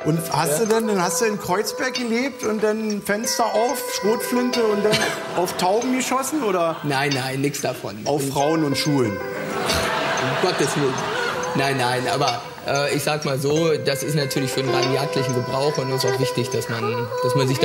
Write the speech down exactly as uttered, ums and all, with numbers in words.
Und hast ja. du dann, dann hast du in Kreuzberg gelebt und dann Fenster auf, Schrotflinte und dann auf Tauben geschossen, oder? Nein, nein, nichts davon. Auf und Frauen und Schulen? Um Gottes Willen. Nein, nein, aber äh, ich sag mal so, das ist natürlich für den rein jagdlichen Gebrauch und es ist auch wichtig, dass man, dass man sich da